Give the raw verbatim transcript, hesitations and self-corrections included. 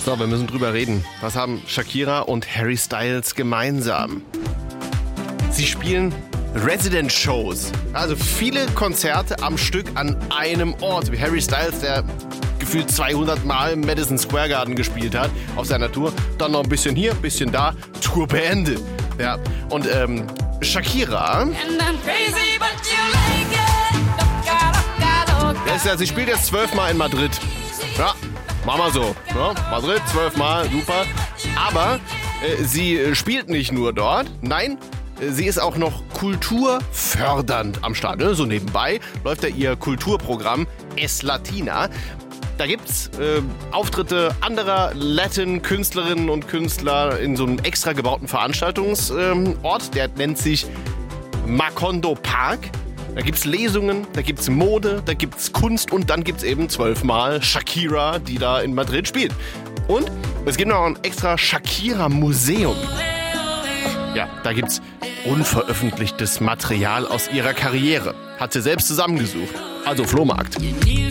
So, wir müssen drüber reden. Was haben Shakira und Harry Styles gemeinsam? Sie spielen Resident-Shows. Also viele Konzerte am Stück an einem Ort. Wie Harry Styles, der gefühlt zweihundert Mal im Madison Square Garden gespielt hat auf seiner Tour. Dann noch ein bisschen hier, ein bisschen da. Tour beendet. Ja. Und ähm, Shakira... Ja, ist ja, sie spielt jetzt zwölfmal in Madrid. Ja, machen wir so. Ja, Madrid, zwölfmal, super. Aber äh, sie spielt nicht nur dort, nein, äh, sie ist auch noch kulturfördernd am Start. Ne? So nebenbei läuft ja ihr Kulturprogramm Es Latina. Da gibt's äh, Auftritte anderer Latin-Künstlerinnen und Künstler in so einem extra gebauten Veranstaltungsort. Ähm, der nennt sich Macondo Park. Da gibt's Lesungen, da gibt's Mode, da gibt's Kunst und dann gibt's eben zwölfmal Shakira, die da in Madrid spielt. Und es gibt noch ein extra Shakira-Museum. Ja, da gibt's unveröffentlichtes Material aus ihrer Karriere. Hat sie selbst zusammengesucht. Also Flohmarkt.